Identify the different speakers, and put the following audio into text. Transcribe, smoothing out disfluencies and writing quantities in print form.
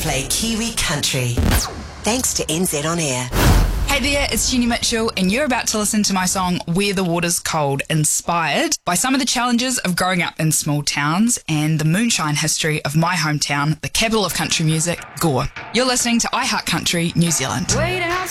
Speaker 1: play Kiwi Country. Thanks to NZ On Air.
Speaker 2: Hey there, it's Jenny Mitchell, and you're about to listen to my song Where the Water's Cold, inspired by some of the challenges of growing up in small towns and the moonshine history of my hometown, the capital of country music, Gore. You're listening to iHeart Country, New Zealand.
Speaker 3: Way down